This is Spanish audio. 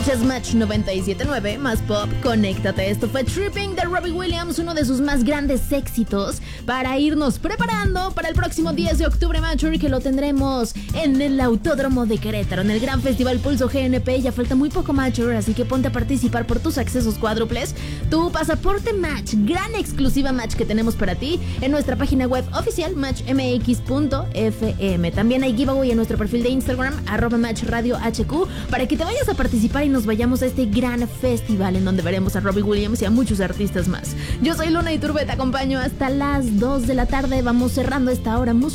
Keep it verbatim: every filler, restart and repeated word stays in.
Escuchas Match noventa y siete punto nueve, más pop, conéctate. Esto fue Tripping de Robbie Williams, uno de sus más grandes éxitos, para irnos preparando para el próximo diez de octubre, Matcher, que lo tendremos en el Autódromo de Querétaro, en el Gran Festival Pulso G N P. Ya falta muy poco, Matcher, así que ponte a participar por tus accesos cuádruples, tu pasaporte Match, gran exclusiva Match que tenemos para ti en nuestra página web oficial match m x punto f m. También hay giveaway en nuestro perfil de Instagram, arroba Match Radio H Q, para que te vayas a participar y nos vayamos a este gran festival en donde veremos a Robbie Williams y a muchos artistas más. Yo soy Luna Iturbe, te acompaño hasta las dos de la tarde. Vamos cerrando esta hora musical